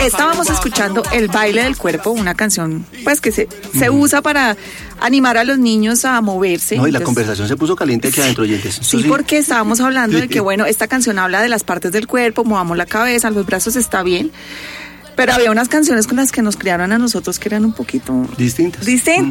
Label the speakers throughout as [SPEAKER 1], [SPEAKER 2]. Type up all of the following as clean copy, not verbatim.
[SPEAKER 1] Estábamos escuchando El baile del cuerpo, una canción pues que se usa para animar a los niños a moverse.
[SPEAKER 2] No, y la conversación se puso caliente aquí adentro, oyentes.
[SPEAKER 1] Sí, porque estábamos hablando de que, bueno, esta canción habla de las partes del cuerpo, movamos la cabeza, los brazos, está bien. Pero había unas canciones con las que nos criaron a nosotros que eran un poquito
[SPEAKER 2] distintas.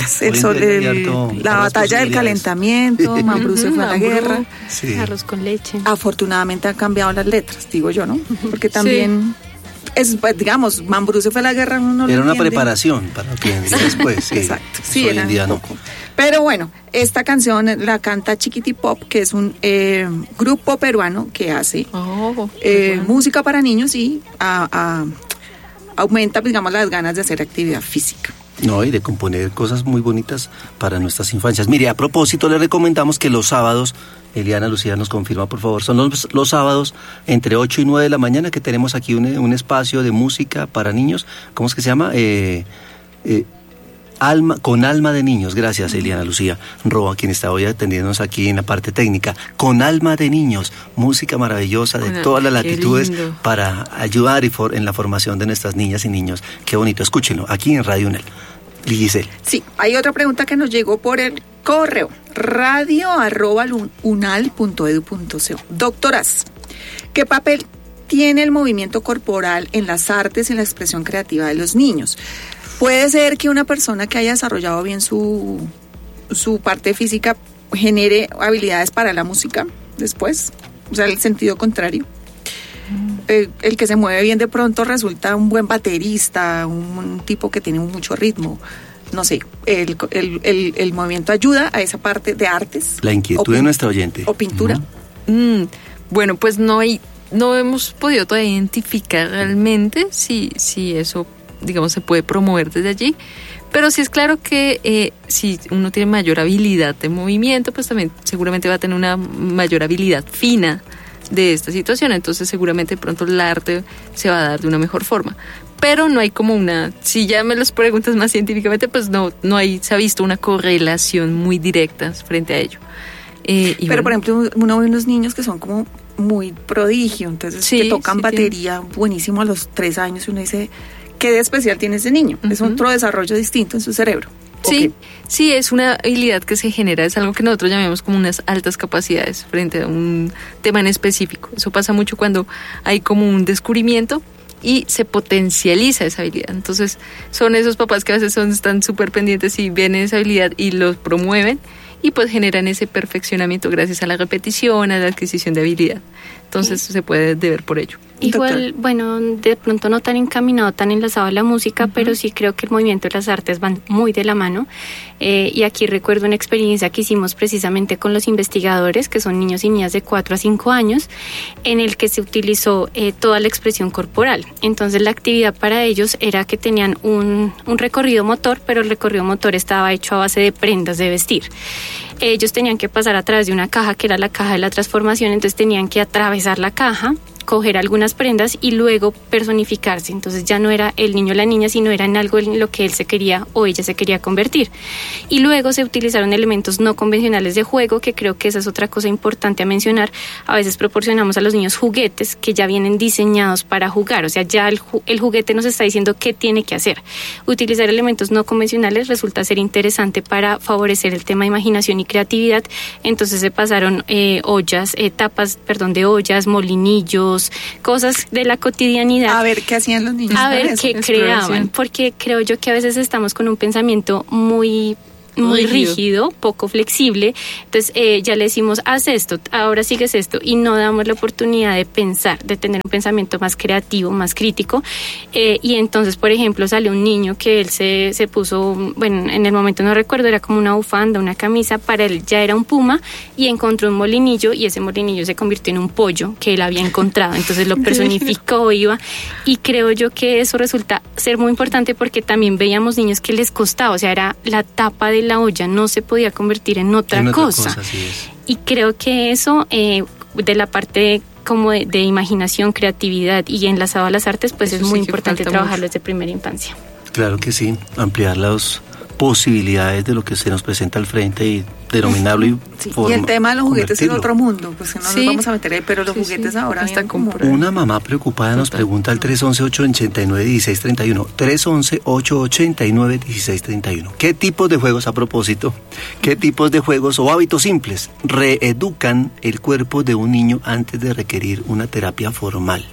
[SPEAKER 1] La batalla del calentamiento, Mambrú se fue a la guerra.
[SPEAKER 3] Sí. Arroz con leche.
[SPEAKER 1] Afortunadamente han cambiado las letras, digo yo, ¿no? Porque también es, digamos, Mambrú se fue a la guerra. Uno
[SPEAKER 2] era
[SPEAKER 1] una
[SPEAKER 2] entiende. Preparación para lo que después. Sí.
[SPEAKER 1] Exacto. Sí,
[SPEAKER 2] hoy en día no.
[SPEAKER 1] Pero bueno, esta canción la canta Chiquitipop, que es un grupo peruano que hace música para niños y aumenta, digamos, las ganas de hacer actividad física.
[SPEAKER 2] No, y de componer cosas muy bonitas para nuestras infancias. Mire, a propósito, le recomendamos que los sábados, Eliana Lucía nos confirma, por favor, son los sábados entre 8 y 9 de la mañana que tenemos aquí un espacio de música para niños. ¿Cómo es que se llama? Con alma de niños. Gracias, Eliana Lucía Roa, quien está hoy atendiéndonos aquí en la parte técnica. Con alma de niños, música maravillosa de todas las latitudes para ayudar en la formación de nuestras niñas y niños. Qué bonito, escúchenlo aquí en Radio UNEL. Giselle.
[SPEAKER 1] Sí, hay otra pregunta que nos llegó por el correo radio@unal.edu.co. Doctoras, ¿qué papel tiene el movimiento corporal en las artes y en la expresión creativa de los niños? Puede ser que una persona que haya desarrollado bien su parte física genere habilidades para la música después, o sea, el sentido contrario. El que se mueve bien de pronto resulta un buen baterista, un tipo que tiene mucho ritmo. No sé, el movimiento ayuda a esa parte de artes.
[SPEAKER 2] La inquietud de nuestra oyente.
[SPEAKER 1] O pintura.
[SPEAKER 3] Bueno, pues no hemos podido todavía identificar realmente si eso, digamos, se puede promover desde allí, pero sí es claro que si uno tiene mayor habilidad de movimiento, pues también seguramente va a tener una mayor habilidad fina de esta situación, entonces seguramente pronto el arte se va a dar de una mejor forma, pero no hay como si ya me los preguntas más científicamente, pues no se ha visto una correlación muy directa frente a ello.
[SPEAKER 1] Pero por ejemplo, uno ve unos niños que son como muy prodigio, entonces que tocan batería buenísimo a los 3 años y uno dice, ¿qué de especial tiene ese niño? Es otro desarrollo distinto en su cerebro.
[SPEAKER 3] Sí, es una habilidad que se genera, es algo que nosotros llamamos como unas altas capacidades frente a un tema en específico. Eso pasa mucho cuando hay como un descubrimiento y se potencializa esa habilidad. Entonces, son esos papás que a veces están súper pendientes y ven esa habilidad y los promueven y pues generan ese perfeccionamiento gracias a la repetición, a la adquisición de habilidad. Entonces, se puede deber por ello.
[SPEAKER 4] Igual, bueno, de pronto no tan encaminado, tan enlazado a la música, pero sí creo que el movimiento de las artes van muy de la mano. Y aquí recuerdo una experiencia que hicimos precisamente con los investigadores, que son niños y niñas de 4 a 5 años, en el que se utilizó toda la expresión corporal. Entonces la actividad para ellos era que tenían un recorrido motor, pero el recorrido motor estaba hecho a base de prendas de vestir. Ellos tenían que pasar a través de una caja que era la caja de la transformación, entonces tenían que atravesar la caja, coger algunas prendas y luego personificarse. Entonces ya no era el niño o la niña, sino era en algo en lo que él se quería o ella se quería convertir. Y luego se utilizaron elementos no convencionales de juego, que creo que esa es otra cosa importante a mencionar. A veces proporcionamos a los niños juguetes que ya vienen diseñados para jugar, o sea, ya el juguete nos está diciendo qué tiene que hacer. Utilizar elementos no convencionales resulta ser interesante para favorecer el tema de imaginación y creatividad. Entonces se pasaron tapas de ollas, molinillos, cosas de la cotidianidad.
[SPEAKER 1] A ver qué hacían los niños.
[SPEAKER 4] A ver qué creaban, porque creo yo que a veces estamos con un pensamiento muy rígido, poco flexible. Entonces ya le decimos, haz esto, ahora sigues esto, y no damos la oportunidad de pensar, de tener un pensamiento más creativo, más crítico. Y entonces, por ejemplo, sale un niño que él se puso, bueno, en el momento no recuerdo, era como una bufanda, una camisa, para él ya era un puma, y encontró un molinillo, y ese molinillo se convirtió en un pollo que él había encontrado. Entonces lo personificó, y creo yo que eso resulta ser muy importante, porque también veíamos niños que les costaba, o sea, era la tapa de la olla, no se podía convertir en otra cosa. Y creo que eso, de la parte como de imaginación, creatividad y enlazado a las artes, pues eso es muy importante trabajarlo desde primera infancia.
[SPEAKER 2] Claro que sí, ampliar los posibilidades de lo que se nos presenta al frente y denominarlo y
[SPEAKER 1] y el tema de los juguetes es otro mundo, pues no nos vamos a meter ahí, pero los juguetes ahora
[SPEAKER 3] están
[SPEAKER 2] Una mamá preocupada nos pregunta al 311-889-1631, 311-889-1631, ¿qué tipos de juegos, a propósito, qué tipos de juegos o hábitos simples reeducan el cuerpo de un niño antes de requerir una terapia formal?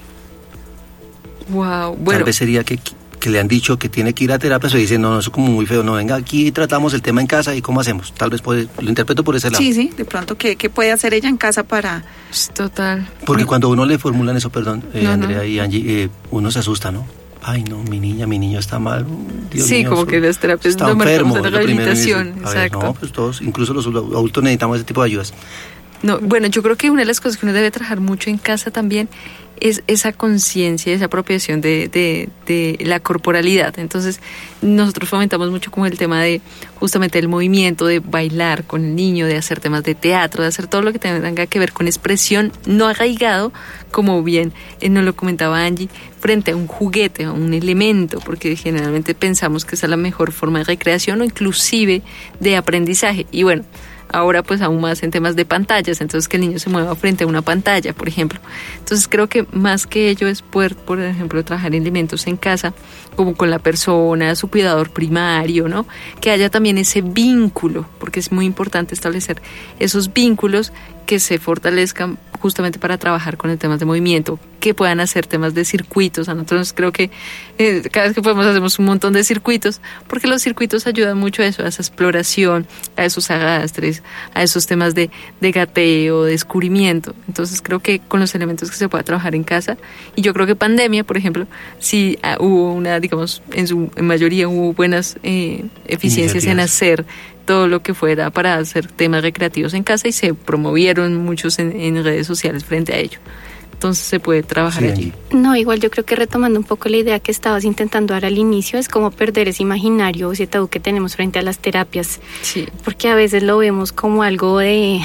[SPEAKER 3] Wow, bueno.
[SPEAKER 2] Tal vez sería que le han dicho que tiene que ir a terapia, se dice, no, eso es como muy feo, no, venga, aquí tratamos el tema en casa y cómo hacemos. Tal vez lo interpreto por ese lado.
[SPEAKER 1] Sí, de pronto, ¿qué puede hacer ella en casa para...?
[SPEAKER 3] Total.
[SPEAKER 2] Porque cuando uno le formulan eso, perdón, Andrea y Angie, uno se asusta, ¿no? Ay, no, mi niño está mal. Dios mío,
[SPEAKER 3] como que las terapias
[SPEAKER 2] está
[SPEAKER 3] no
[SPEAKER 2] enfermo,
[SPEAKER 3] marcamos en la rehabilitación. Exacto.
[SPEAKER 2] No, pues todos, incluso los adultos necesitamos ese tipo de ayudas.
[SPEAKER 3] No, bueno, yo creo que una de las cosas que uno debe trabajar mucho en casa también es esa conciencia, esa apropiación de la corporalidad. Entonces, nosotros fomentamos mucho como el tema de justamente el movimiento, de bailar con el niño, de hacer temas de teatro, de hacer todo lo que tenga que ver con expresión no arraigado, como bien nos lo comentaba Angie, frente a un juguete, a un elemento, porque generalmente pensamos que esa es la mejor forma de recreación o inclusive de aprendizaje. Y bueno, ahora pues aún más en temas de pantallas, entonces que el niño se mueva frente a una pantalla, por ejemplo. Entonces creo que más que ello es poder, por ejemplo, trabajar elementos en casa, como con la persona, su cuidador primario, ¿no? Que haya también ese vínculo, porque es muy importante establecer esos vínculos que se fortalezcan justamente para trabajar con el tema de movimiento, que puedan hacer temas de circuitos. A nosotros creo que cada vez que podemos hacemos un montón de circuitos, porque los circuitos ayudan mucho a eso, a esa exploración, a esos arrastres, a esos temas de gateo, de descubrimiento. Entonces creo que con los elementos que se pueda trabajar en casa, y yo creo que pandemia, por ejemplo, sí hubo una, digamos, en mayoría hubo buenas eficiencias en hacer todo lo que fuera para hacer temas recreativos en casa y se promovieron muchos en redes sociales frente a ello. Entonces se puede trabajar allí.
[SPEAKER 4] No, igual yo creo que retomando un poco la idea que estabas intentando dar al inicio, es como perder ese imaginario o ese tabú que tenemos frente a las terapias.
[SPEAKER 3] Sí.
[SPEAKER 4] Porque a veces lo vemos como algo de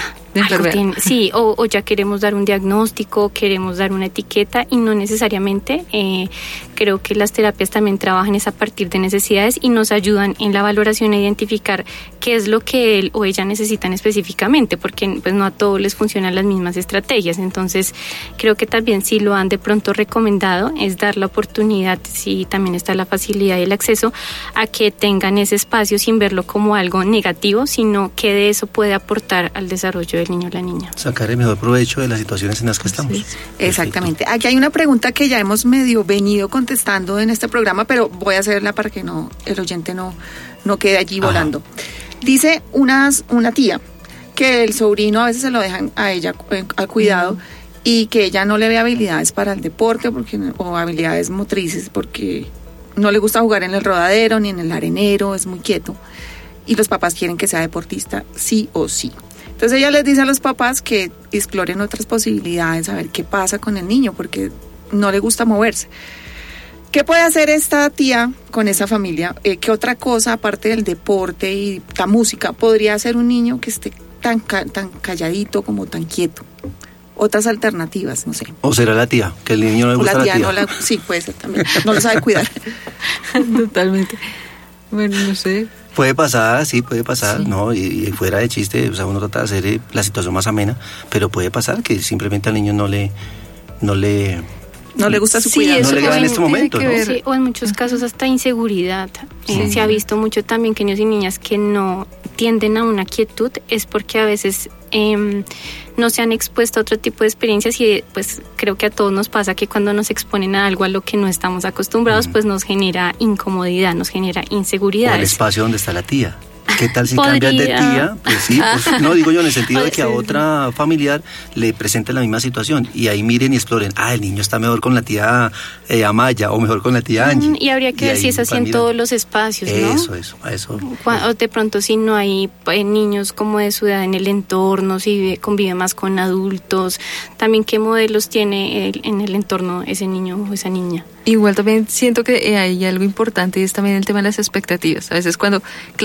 [SPEAKER 4] sí, o ya queremos dar un diagnóstico, queremos dar una etiqueta y no necesariamente. Creo que las terapias también trabajan es a partir de necesidades y nos ayudan en la valoración a identificar qué es lo que él o ella necesitan específicamente, porque pues no a todos les funcionan las mismas estrategias. Entonces creo que también si lo han de pronto recomendado es dar la oportunidad, si también está la facilidad y el acceso, a que tengan ese espacio sin verlo como algo negativo, sino que de eso puede aportar al desarrollo del niño o la niña.
[SPEAKER 2] Sacar el mejor provecho de las situaciones en las que estamos.
[SPEAKER 1] Sí. Exactamente. Aquí hay una pregunta que ya hemos medio venido contestando en este programa, pero voy a hacerla para que el oyente no quede allí volando. Dice una tía que el sobrino a veces se lo dejan a ella al cuidado y que ella no le ve habilidades para el deporte o habilidades motrices porque no le gusta jugar en el rodadero ni en el arenero, es muy quieto y los papás quieren que sea deportista sí o sí. Entonces ella les dice a los papás que exploren otras posibilidades, a ver qué pasa con el niño, porque no le gusta moverse. ¿Qué puede hacer esta tía con esa familia? ¿Qué otra cosa, aparte del deporte y la música, podría hacer un niño que esté tan calladito como tan quieto? Otras alternativas, no sé.
[SPEAKER 2] ¿O será la tía? Que el niño no le gusta la tía.
[SPEAKER 1] Sí, puede ser también. No lo sabe cuidar.
[SPEAKER 3] Totalmente. Bueno, no sé.
[SPEAKER 2] Puede pasar, sí, puede pasar, sí. ¿No? Y fuera de chiste, o sea, uno trata de hacer la situación más amena, pero puede pasar que simplemente al niño no le
[SPEAKER 1] gusta su cuidado.
[SPEAKER 2] No le queda en este momento, ¿no?
[SPEAKER 4] Sí, o en muchos casos hasta inseguridad. Se ha visto mucho también que niños y niñas que no tienden a una quietud es porque a veces no se han expuesto a otro tipo de experiencias y pues creo que a todos nos pasa que cuando nos exponen a algo a lo que no estamos acostumbrados pues nos genera incomodidad, nos genera inseguridad.
[SPEAKER 2] O el espacio donde está la tía. ¿Qué tal si cambias de tía? Pues sí, pues, no digo yo en el sentido de que a otra familiar le presente la misma situación y ahí miren y exploren, el niño está mejor con la tía Amaya o mejor con la tía Angie.
[SPEAKER 4] Y habría que ver si es así en todos los espacios, ¿no?
[SPEAKER 2] Eso.
[SPEAKER 4] O de pronto si no hay niños como de su edad en el entorno, si convive más con adultos, también qué modelos tiene en el entorno ese niño o esa niña.
[SPEAKER 3] Igual también siento que hay algo importante y es también el tema de las expectativas. A veces cuando, claro, sin querer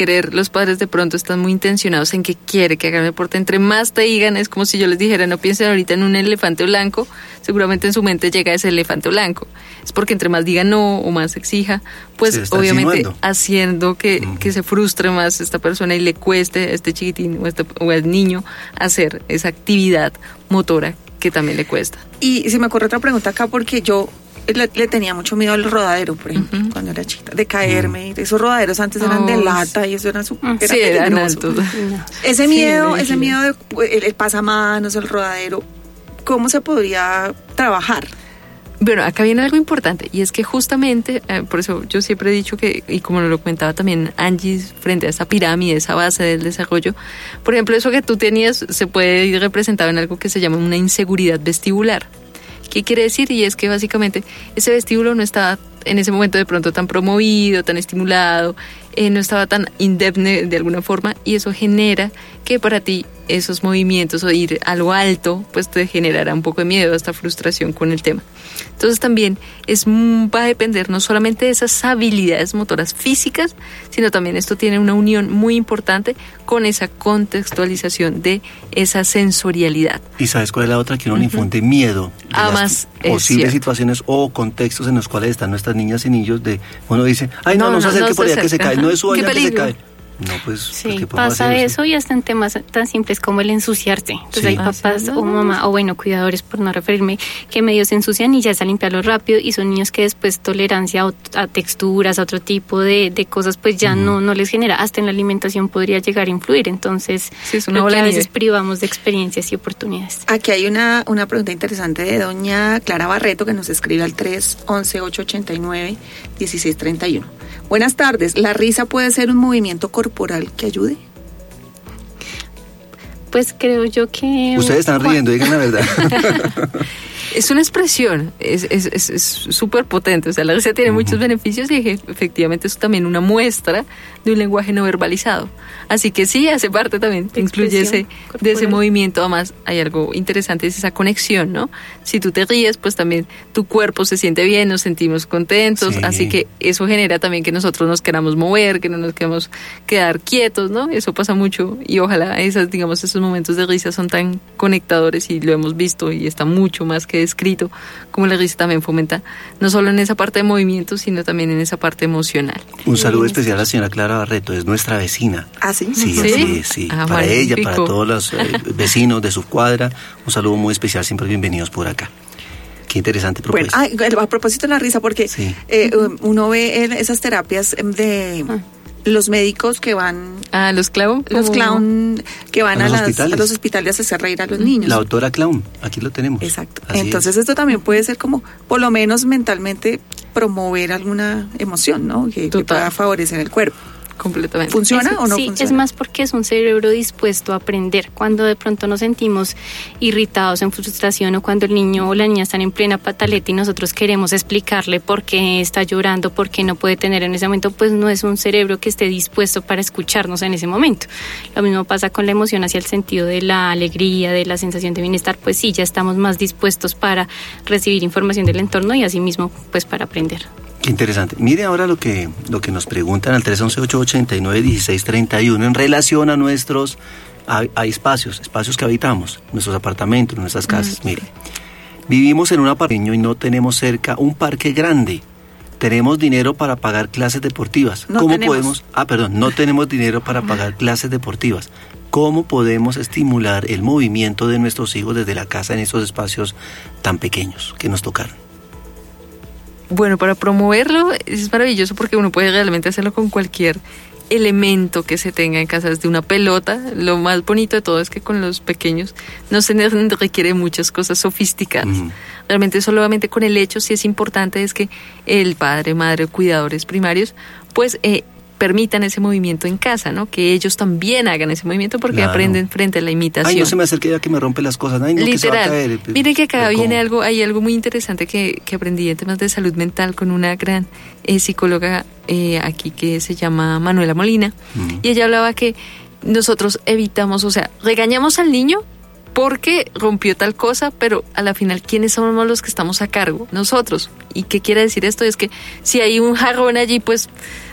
[SPEAKER 3] querer, los padres de pronto están muy intencionados en que quiere que hagan deporte. Entre más te digan, es como si yo les dijera, no piensen ahorita en un elefante blanco, seguramente en su mente llega ese elefante blanco. Es porque entre más diga no o más exija, pues obviamente haciendo que se frustre más esta persona y le cueste a este chiquitín o al niño hacer esa actividad motora que también le cuesta.
[SPEAKER 1] Y se me ocurre otra pregunta acá, porque yo le tenía mucho miedo al rodadero, por ejemplo, cuando era chiquita, de caerme. Esos rodaderos antes eran de lata y eso era súper
[SPEAKER 3] sí, eran altos.
[SPEAKER 1] Ese miedo de el pasamanos, el rodadero, ¿cómo se podría trabajar?
[SPEAKER 3] Bueno, acá viene algo importante, y es que justamente, por eso yo siempre he dicho que, y como lo comentaba también Angie, frente a esa pirámide, esa base del desarrollo, por ejemplo, eso que tú tenías se puede ir representado en algo que se llama una inseguridad vestibular. ¿Qué quiere decir? Y es que básicamente ese vestíbulo no estaba en ese momento de pronto tan promovido, tan estimulado, no estaba tan indemne de alguna forma, y eso genera que para ti esos movimientos o ir a lo alto pues te generará un poco de miedo, hasta frustración con el tema. Entonces también va a depender no solamente de esas habilidades motoras físicas, sino también esto tiene una unión muy importante con esa contextualización de esa sensorialidad.
[SPEAKER 2] ¿Y sabes cuál es la otra? Que uno le infunde miedo de
[SPEAKER 3] las
[SPEAKER 2] posibles situaciones o contextos en los cuales están nuestras niñas y niños, de uno dice, ay no se acerque por allá que se cae, no es su allá que se cae. No, pues,
[SPEAKER 4] sí, pasa eso, y hasta en temas tan simples como el ensuciarse. Entonces hay papás o mamá, o bueno, cuidadores, por no referirme, que medio se ensucian y ya es a limpiarlo rápido, y son niños que después tolerancia a texturas, a otro tipo de cosas, pues ya no les genera. Hasta en la alimentación podría llegar a influir. Entonces,
[SPEAKER 3] es una
[SPEAKER 4] a veces privamos de experiencias y oportunidades.
[SPEAKER 1] Aquí hay una pregunta interesante de doña Clara Barreto, que nos escribe al 311-889-1631. Buenas tardes, ¿la risa puede ser un movimiento corporal que ayude?
[SPEAKER 4] Pues creo yo que...
[SPEAKER 2] Ustedes están riendo, digan la verdad.
[SPEAKER 3] Es una expresión, es súper potente, o sea, la risa tiene muchos beneficios, y efectivamente es también una muestra de un lenguaje no verbalizado. Así que sí, hace parte también, incluye de ese movimiento. Además, hay algo interesante, es esa conexión, ¿no? Si tú te ríes, pues también tu cuerpo se siente bien, nos sentimos contentos, así que eso genera también que nosotros nos queramos mover, que no nos queramos quedar quietos, ¿no? Eso pasa mucho, y ojalá esos momentos de risa son tan conectadores, y lo hemos visto, y está mucho más que descrito, como la risa también fomenta, no solo en esa parte de movimiento, sino también en esa parte emocional.
[SPEAKER 2] Un saludo especial a la señora Clara Barreto, es nuestra vecina.
[SPEAKER 1] ¿Ah, sí?
[SPEAKER 2] Sí. Para ella, para todos los vecinos de su cuadra, un saludo muy especial, siempre bienvenidos por acá. Qué interesante propuesta.
[SPEAKER 1] Bueno, a propósito de la risa, porque uno ve esas terapias de... los médicos que van...
[SPEAKER 3] los clown.
[SPEAKER 1] Los clown que van a los hospitales a hacer reír a los niños.
[SPEAKER 2] La doctora clown, aquí lo tenemos.
[SPEAKER 1] Exacto. Entonces esto también puede ser como, por lo menos mentalmente, promover alguna emoción, ¿no? Que pueda favorecer el cuerpo.
[SPEAKER 3] Completamente.
[SPEAKER 1] ¿Funciona o no funciona?
[SPEAKER 4] Sí, es más porque es un cerebro dispuesto a aprender. Cuando de pronto nos sentimos irritados, en frustración, o cuando el niño o la niña están en plena pataleta y nosotros queremos explicarle por qué está llorando, por qué no puede tener en ese momento, pues no es un cerebro que esté dispuesto para escucharnos en ese momento. Lo mismo pasa con la emoción hacia el sentido de la alegría, de la sensación de bienestar, pues sí, ya estamos más dispuestos para recibir información del entorno y asimismo pues para aprender.
[SPEAKER 2] Qué interesante. Mire ahora lo que nos preguntan al 311-889-1631 en relación a nuestros espacios que habitamos, nuestros apartamentos, nuestras casas. Mire, vivimos en un apartamento y no tenemos cerca un parque grande. Tenemos dinero para pagar clases deportivas. No tenemos dinero para pagar clases deportivas. ¿Cómo podemos estimular el movimiento de nuestros hijos desde la casa en estos espacios tan pequeños que nos tocaron?
[SPEAKER 3] Bueno, para promoverlo es maravilloso, porque uno puede realmente hacerlo con cualquier elemento que se tenga en casa, desde una pelota. Lo más bonito de todo es que con los pequeños no se requiere muchas cosas sofisticadas. Realmente solamente con el hecho, sí es importante, es que el padre, madre, cuidadores primarios, pues permitan ese movimiento en casa, ¿no? Que ellos también hagan ese movimiento, porque aprenden frente a la imitación.
[SPEAKER 2] Ay, no se me acerque ya que me rompe las cosas. Ay, no,
[SPEAKER 3] literal.
[SPEAKER 2] Que se va a caer.
[SPEAKER 3] Miren que acá viene hay algo muy interesante que aprendí en temas de salud mental con una gran psicóloga aquí que se llama Manuela Molina. Y ella hablaba que nosotros evitamos, o sea, regañamos al niño porque rompió tal cosa, pero a la final, ¿quiénes somos los que estamos a cargo? Nosotros. ¿Y qué quiere decir esto? Es que si hay un jarrón allí, pues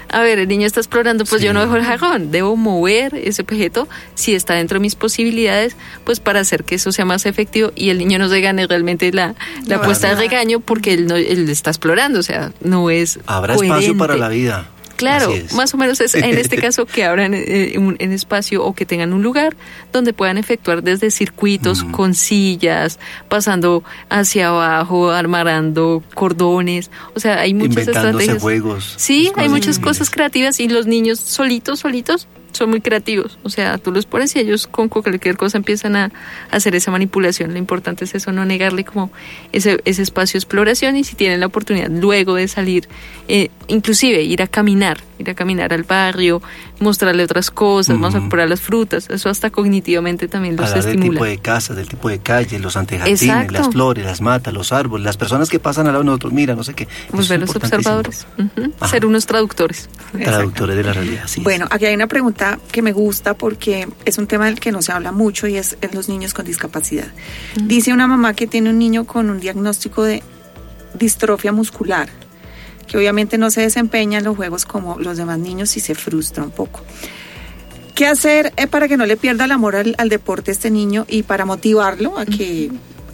[SPEAKER 3] A ver, el niño está explorando, pues yo no dejo el jarrón, debo mover ese objeto si está dentro de mis posibilidades, pues para hacer que eso sea más efectivo y el niño no se gane realmente la puesta de regaño porque él está explorando, o sea, no es
[SPEAKER 2] Habrá
[SPEAKER 3] coherente.
[SPEAKER 2] Espacio para la vida.
[SPEAKER 3] Claro, más o menos es en este caso que abran un espacio o que tengan un lugar donde puedan efectuar desde circuitos con sillas, pasando hacia abajo, amarrando cordones, o sea, hay muchas estrategias.
[SPEAKER 2] Juegos.
[SPEAKER 3] Sí, hay muchas cosas creativas y los niños solitos son muy creativos, o sea, tú los pones y ellos con cualquier cosa empiezan a hacer esa manipulación. Lo importante es eso, no negarle como ese espacio de exploración y si tienen la oportunidad luego de salir, inclusive ir a caminar al barrio, mostrarle otras cosas, vamos a explorar las frutas, eso hasta cognitivamente también los estimula.
[SPEAKER 2] Del tipo de casa, del tipo de calle, los antejardines, las flores, las matas, los árboles, las personas que pasan al lado de nosotros, mira, no sé qué.
[SPEAKER 3] Pues ver los observadores, ser unos traductores.
[SPEAKER 2] Traductores de la realidad, sí.
[SPEAKER 1] Bueno, aquí hay una pregunta que me gusta porque es un tema del que no se habla mucho y es los niños con discapacidad. Dice una mamá que tiene un niño con un diagnóstico de distrofia muscular, que obviamente no se desempeña en los juegos como los demás niños y se frustra un poco. ¿Qué hacer para que no le pierda el amor al deporte este niño y para motivarlo a que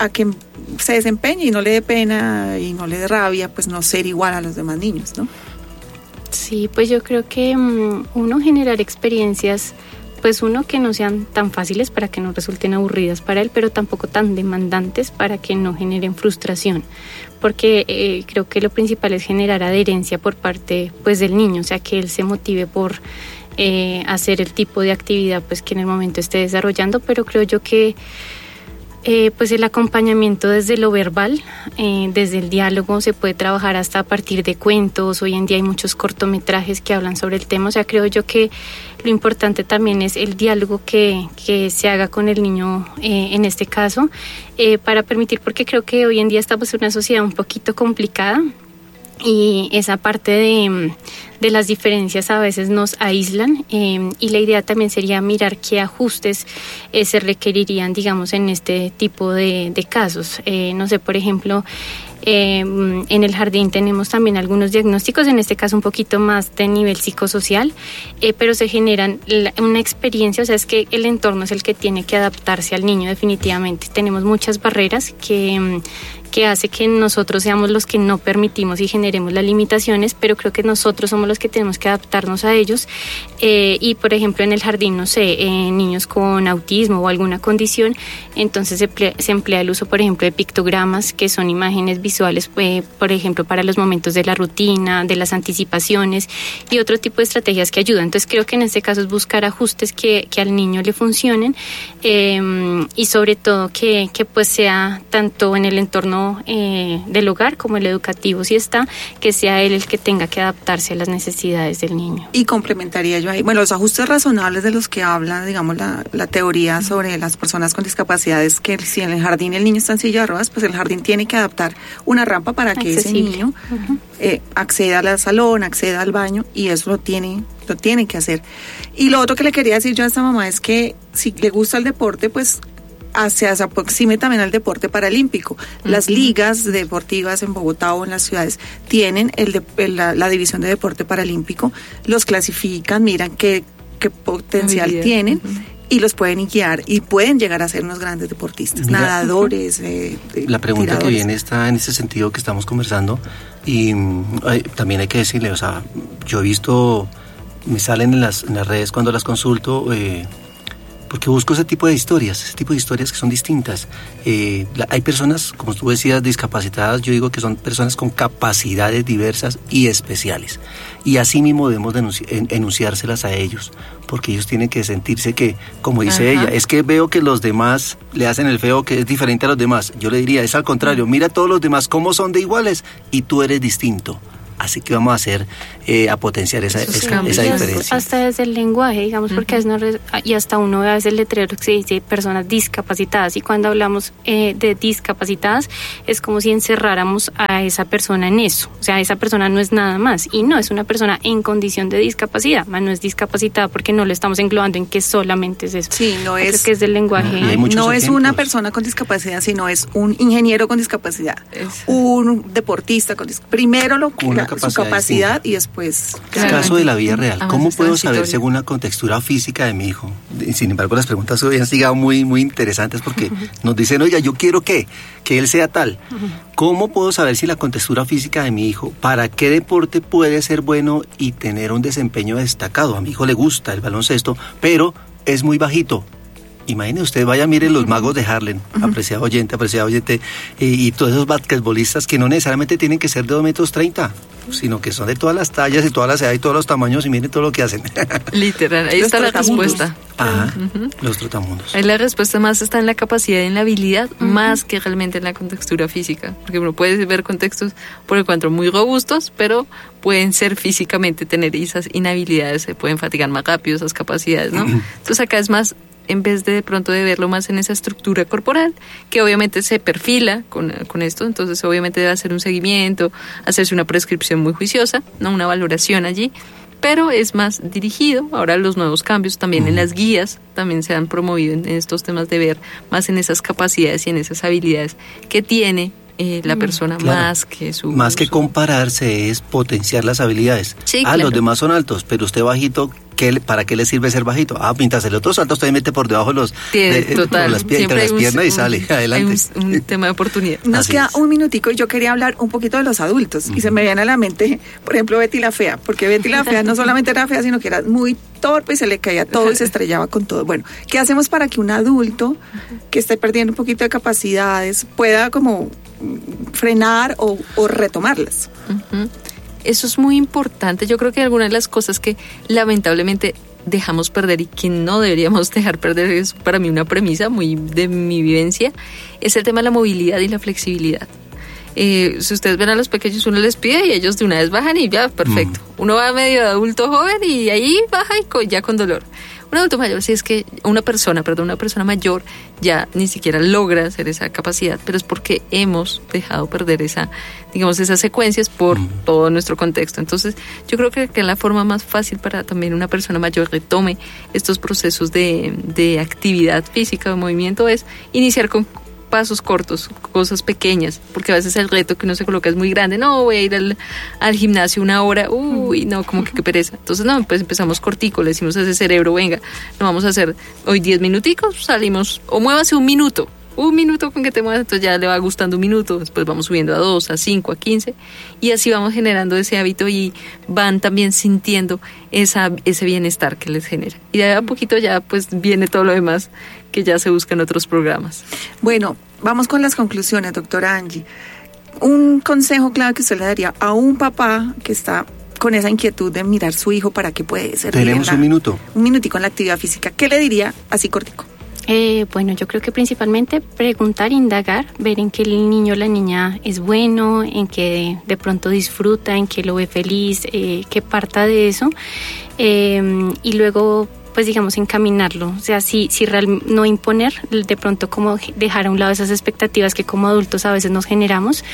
[SPEAKER 1] se desempeñe y no le dé pena y no le dé rabia, pues no ser igual a los demás niños, ¿no?
[SPEAKER 4] Sí, pues yo creo que uno generar experiencias, pues uno que no sean tan fáciles para que no resulten aburridas para él, pero tampoco tan demandantes para que no generen frustración, porque creo que lo principal es generar adherencia por parte pues del niño, o sea que él se motive por hacer el tipo de actividad pues que en el momento esté desarrollando, pero creo yo que pues el acompañamiento desde lo verbal, desde el diálogo se puede trabajar hasta a partir de cuentos. Hoy en día hay muchos cortometrajes que hablan sobre el tema, o sea, creo yo que lo importante también es el diálogo que se haga con el niño en este caso, para permitir, porque creo que hoy en día estamos en una sociedad un poquito complicada y esa parte de las diferencias a veces nos aíslan, y la idea también sería mirar qué ajustes se requerirían, digamos, en este tipo de casos. No sé, por ejemplo, en el jardín tenemos también algunos diagnósticos, en este caso un poquito más de nivel psicosocial, pero se generan una experiencia, o sea, es que el entorno es el que tiene que adaptarse al niño definitivamente. Tenemos muchas barreras que hace que nosotros seamos los que no permitimos y generemos las limitaciones, pero creo que nosotros somos los que tenemos que adaptarnos a ellos. Y por ejemplo en el jardín, no sé, niños con autismo o alguna condición, entonces se emplea el uso, por ejemplo, de pictogramas, que son imágenes visuales, por ejemplo, para los momentos de la rutina, de las anticipaciones y otro tipo de estrategias que ayudan. Entonces creo que en este caso es buscar ajustes que al niño le funcionen, y sobre todo que pues sea tanto en el entorno del hogar como el educativo, si está, que sea él el que tenga que adaptarse a las necesidades del niño.
[SPEAKER 1] Y complementaría yo ahí, bueno, los ajustes razonables de los que habla, digamos, la teoría sobre las personas con discapacidades, que si en el jardín el niño está en silla de ruedas, pues el jardín tiene que adaptar una rampa para que ese niño acceda al salón, acceda al baño, y eso lo tiene que hacer. Y lo otro que le quería decir yo a esta mamá es que si le gusta el deporte, pues se aproxime también al deporte paralímpico. Las ligas deportivas en Bogotá o en las ciudades tienen la división de deporte paralímpico, los clasifican, miran qué potencial tienen y los pueden guiar y pueden llegar a ser unos grandes deportistas, nadadores,
[SPEAKER 2] la pregunta
[SPEAKER 1] tiradores.
[SPEAKER 2] que viene está en ese sentido que estamos conversando, y también hay que decirle, o sea, yo he visto, me salen en las redes cuando las consulto, porque busco ese tipo de historias que son distintas. Hay personas, como tú decías, discapacitadas, yo digo que son personas con capacidades diversas y especiales. Y así mismo debemos enunciárselas a ellos, porque ellos tienen que sentirse que, como dice ella, es que veo que los demás le hacen el feo, que es diferente a los demás. Yo le diría, es al contrario, mira a todos los demás cómo son de iguales y tú eres distinto. Así que vamos a hacer, a potenciar esa diferencia.
[SPEAKER 4] Hasta desde el lenguaje, digamos, porque y hasta uno ve a veces el letrero que se dice personas discapacitadas, y cuando hablamos de discapacitadas es como si encerráramos a esa persona en eso, o sea, esa persona no es nada más, y no, es una persona en condición de discapacidad, no es discapacitada porque no lo estamos englobando en que solamente es eso.
[SPEAKER 1] Sí, no es
[SPEAKER 4] que es del lenguaje.
[SPEAKER 1] No es una persona con discapacidad, sino es un ingeniero con discapacidad, un deportista con discapacidad. Primero
[SPEAKER 2] capacidad
[SPEAKER 1] y después...
[SPEAKER 2] Caso de la vida real. ¿Cómo puedo saber según la contextura física de mi hijo? Sin embargo, las preguntas hoy han sido muy, muy interesantes porque nos dicen, oiga, yo quiero que él sea tal. ¿Cómo puedo saber si la contextura física de mi hijo, para qué deporte puede ser bueno y tener un desempeño destacado? A mi hijo le gusta el baloncesto, pero es muy bajito. Imagine usted, mire los Magos de Harlem, apreciado oyente, y todos esos basquetbolistas que no necesariamente tienen que ser de 2,30 m, sino que son de todas las tallas y todas las edades y todos los tamaños, y miren todo lo que hacen.
[SPEAKER 3] Literal, ahí está la respuesta.
[SPEAKER 2] Ajá, los trotamundos.
[SPEAKER 3] Ahí la respuesta más está en la capacidad y en la habilidad, más que realmente en la contextura física, porque uno puede ver contextos por el contrario muy robustos, pero pueden ser físicamente, tener esas inhabilidades, se pueden fatigar más rápido, esas capacidades, ¿no? Entonces acá es más, en vez de pronto de verlo más en esa estructura corporal, que obviamente se perfila con esto, entonces obviamente debe hacer un seguimiento, hacerse una prescripción muy juiciosa, ¿no? Una valoración allí, pero es más dirigido. Ahora los nuevos cambios también en las guías también se han promovido en estos temas de ver más en esas capacidades y en esas habilidades que tiene la persona, más que su...
[SPEAKER 2] Más que compararse es potenciar las habilidades. Sí, claro. Los demás son altos, pero usted bajito, ¿para qué le sirve ser bajito? Mientras el otro salto usted mete por debajo
[SPEAKER 3] total.
[SPEAKER 2] Por las piernas y sale adelante.
[SPEAKER 3] Hay un tema de oportunidad.
[SPEAKER 1] Nos queda un minutico y yo quería hablar un poquito de los adultos. Y se me viene a la mente, por ejemplo, Betty la Fea, porque Betty la Fea no solamente era fea, sino que era muy torpe y se le caía todo y se estrellaba con todo. Bueno, ¿qué hacemos para que un adulto que esté perdiendo un poquito de capacidades pueda como frenar o retomarlas?
[SPEAKER 3] Eso es muy importante. Yo creo que algunas de las cosas que lamentablemente dejamos perder y que no deberíamos dejar perder, es para mí una premisa muy de mi vivencia, es el tema de la movilidad y la flexibilidad. Si ustedes ven a los pequeños, uno les pide y ellos de una vez bajan y ya, perfecto. Uno va medio de adulto joven y ahí baja y ya con dolor. Un adulto mayor, si es que una persona mayor ya ni siquiera logra hacer esa capacidad, pero es porque hemos dejado perder esas secuencias por todo nuestro contexto. Entonces, yo creo que la forma más fácil para también una persona mayor retome estos procesos de actividad física, de movimiento, es iniciar con pasos cortos, cosas pequeñas, porque a veces el reto que uno se coloca es muy grande. No, voy a ir al gimnasio 1 hora, no, como que qué pereza. Entonces, no, pues empezamos cortico, le decimos a ese cerebro, venga, no vamos a hacer hoy 10 minuticos, salimos, o muévase 1 minuto con que te muevas, entonces ya le va gustando 1 minuto, después vamos subiendo a 2, a 5, a 15, y así vamos generando ese hábito y van también sintiendo ese bienestar que les genera. Y de a poquito ya pues viene todo lo demás que ya se busca en otros programas.
[SPEAKER 1] Bueno, vamos con las conclusiones, doctora Angie. Un consejo clave que usted le daría a un papá que está con esa inquietud de mirar su hijo para qué puede ser.
[SPEAKER 2] Tenemos un minuto.
[SPEAKER 1] Un minutico en la actividad física. ¿Qué le diría así cortico?
[SPEAKER 4] Bueno, yo creo que principalmente preguntar, indagar, ver en qué el niño o la niña es bueno, en qué de pronto disfruta, en qué lo ve feliz, que parta de eso, y luego pues digamos encaminarlo, o sea, si no imponer, de pronto como dejar a un lado esas expectativas que como adultos a veces nos generamos,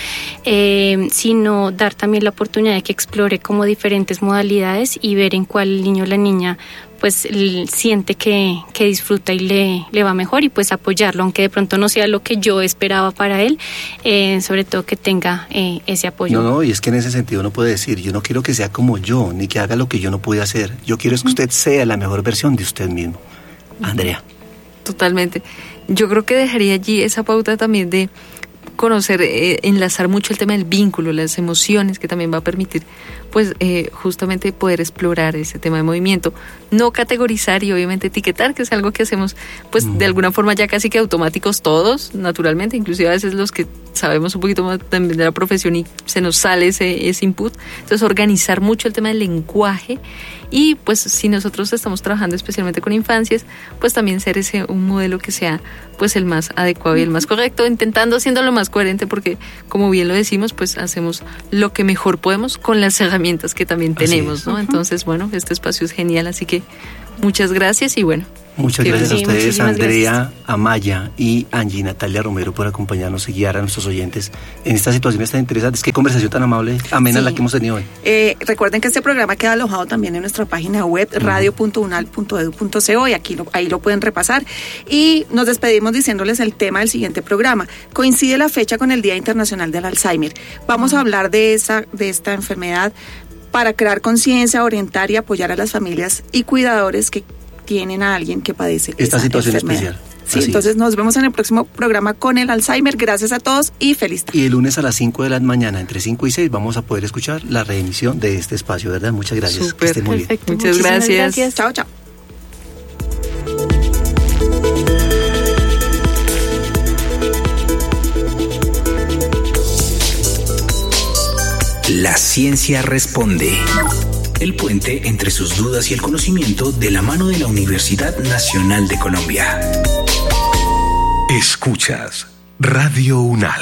[SPEAKER 4] sino dar también la oportunidad de que explore como diferentes modalidades y ver en cuál el niño o la niña pues siente que disfruta y le va mejor, y pues apoyarlo, aunque de pronto no sea lo que yo esperaba para él, sobre todo que tenga ese apoyo.
[SPEAKER 2] No, y es que en ese sentido uno puede decir, yo no quiero que sea como yo, ni que haga lo que yo no pude hacer, yo quiero es que usted sea la mejor versión de usted mismo. Andrea.
[SPEAKER 3] Totalmente. Yo creo que dejaría allí esa pauta también de conocer, enlazar mucho el tema del vínculo, las emociones, que también va a permitir pues justamente poder explorar ese tema de movimiento, no categorizar y obviamente etiquetar, que es algo que hacemos pues de alguna forma ya casi que automáticos todos, naturalmente, inclusive a veces los que sabemos un poquito más también de la profesión y se nos sale ese input. Entonces organizar mucho el tema del lenguaje, y pues si nosotros estamos trabajando especialmente con infancias, pues también ser un modelo que sea pues el más adecuado y el más correcto, intentando siendo lo más coherente, porque como bien lo decimos, pues hacemos lo que mejor podemos con las herramientas que también tenemos, ¿no? Entonces, bueno, este espacio es genial, así que muchas gracias y bueno,
[SPEAKER 2] Muchas gracias a ustedes, Andrea Amaya y Angie Natalia Romero, por acompañarnos y guiar a nuestros oyentes en estas situaciones tan interesantes. Qué conversación tan amable, amena la que hemos tenido hoy.
[SPEAKER 1] Recuerden que este programa queda alojado también en nuestra página web, radio.unal.edu.co, y ahí lo pueden repasar. Y nos despedimos diciéndoles el tema del siguiente programa. Coincide la fecha con el Día Internacional del Alzheimer. Vamos a hablar de esta enfermedad para crear conciencia, orientar y apoyar a las familias y cuidadores que tienen a alguien que padece
[SPEAKER 2] esta situación
[SPEAKER 1] enfermedad.
[SPEAKER 2] especial.
[SPEAKER 1] Sí, entonces nos vemos en el próximo programa con el Alzheimer. Gracias a todos y feliz tarde.
[SPEAKER 2] Y el lunes a las 5 de la mañana, entre 5 y 6, vamos a poder escuchar la reemisión de este espacio, ¿verdad? Muchas gracias.
[SPEAKER 3] Súper,
[SPEAKER 2] que estén muy bien.
[SPEAKER 3] Muchas gracias.
[SPEAKER 1] Chao, chao.
[SPEAKER 5] La ciencia responde. El puente entre sus dudas y el conocimiento de la mano de la Universidad Nacional de Colombia.
[SPEAKER 6] Escuchas Radio Unal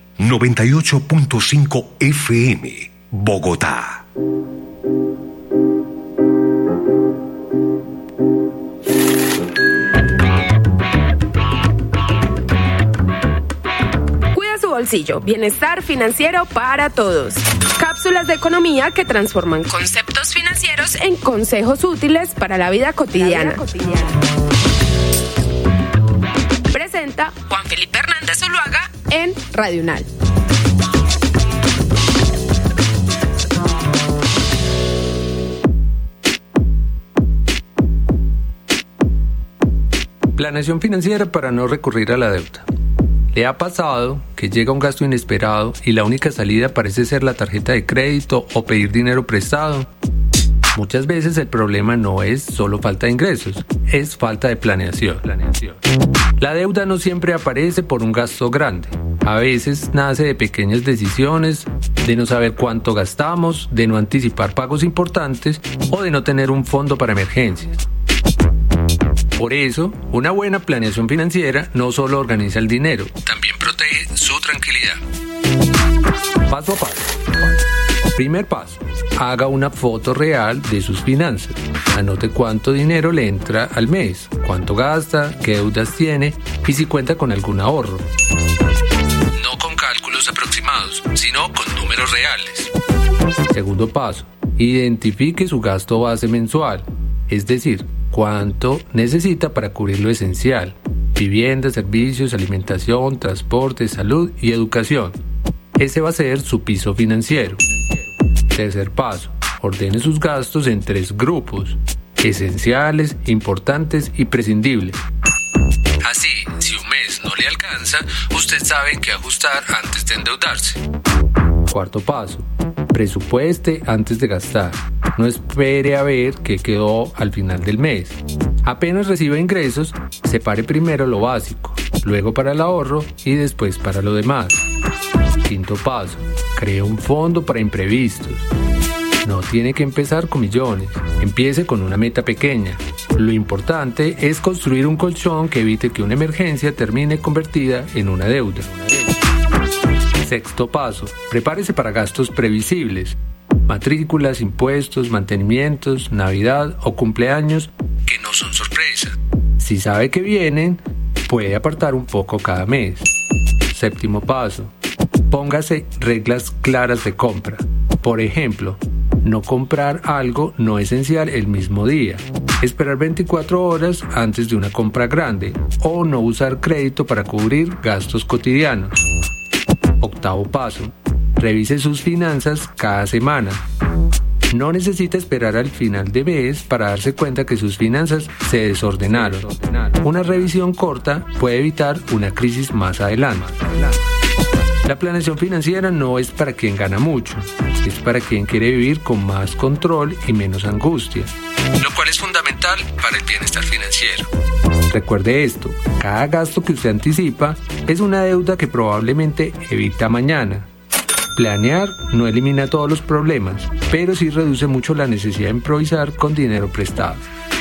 [SPEAKER 6] 98.5 FM, Bogotá.
[SPEAKER 7] Cuida su bolsillo, bienestar financiero para todos. Cápsulas de economía que transforman conceptos financieros en consejos útiles para la vida cotidiana. Presenta Juan Felipe Hernández Zuluaga en Radio Unal.
[SPEAKER 8] Planeación financiera para no recurrir a la deuda. ¿Le ha pasado que llega un gasto inesperado y la única salida parece ser la tarjeta de crédito o pedir dinero prestado? Muchas veces el problema no es solo falta de ingresos, es falta de planeación. La deuda no siempre aparece por un gasto grande. A veces nace de pequeñas decisiones, de no saber cuánto gastamos, de no anticipar pagos importantes o de no tener un fondo para emergencias. Por eso, una buena planeación financiera no solo organiza el dinero, también protege su tranquilidad. Paso a paso. Primer paso, haga una foto real de sus finanzas. Anote cuánto dinero le entra al mes, cuánto gasta, qué deudas tiene y si cuenta con algún ahorro. No con cálculos aproximados, sino con números reales. Segundo paso, identifique su gasto base mensual, es decir, cuánto necesita para cubrir lo esencial: vivienda, servicios, alimentación, transporte, salud y educación. Ese va a ser su piso financiero. Tercer paso, ordene sus gastos en 3 grupos: esenciales, importantes y prescindibles. Así, si un mes no le alcanza, usted sabe en qué ajustar antes de endeudarse. Cuarto paso, presupueste antes de gastar. No espere a ver qué quedó al final del mes. Apenas reciba ingresos, separe primero lo básico, luego para el ahorro y después para lo demás. Quinto paso, cree un fondo para imprevistos. No tiene que empezar con millones, empiece con una meta pequeña. Lo importante es construir un colchón que evite que una emergencia termine convertida en una deuda. Sexto paso, prepárese para gastos previsibles: matrículas, impuestos, mantenimientos, Navidad o cumpleaños que no son sorpresas. Si sabe que vienen, puede apartar un poco cada mes. Séptimo paso, póngase reglas claras de compra. Por ejemplo, no comprar algo no esencial el mismo día, esperar 24 horas antes de una compra grande o no usar crédito para cubrir gastos cotidianos. Octavo paso, revise sus finanzas cada semana. No necesita esperar al final de mes para darse cuenta que sus finanzas se desordenaron. Una revisión corta puede evitar una crisis más adelante. La planeación financiera no es para quien gana mucho, es para quien quiere vivir con más control y menos angustia, lo cual es fundamental para el bienestar financiero. Recuerde esto, cada gasto que usted anticipa es una deuda que probablemente evita mañana. Planear no elimina todos los problemas, pero sí reduce mucho la necesidad de improvisar con dinero prestado.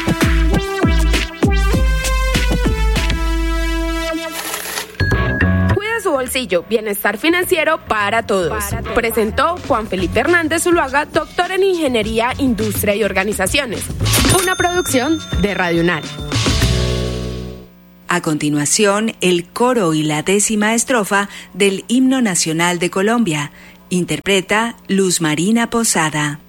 [SPEAKER 7] Cuida su bolsillo, bienestar financiero para todos. Presentó Juan Felipe Hernández Zuluaga, doctor en Ingeniería, Industria y Organizaciones. Una producción de Radio Unal.
[SPEAKER 9] A continuación, el coro y la 10ª estrofa del Himno Nacional de Colombia. Interpreta Luz Marina Posada.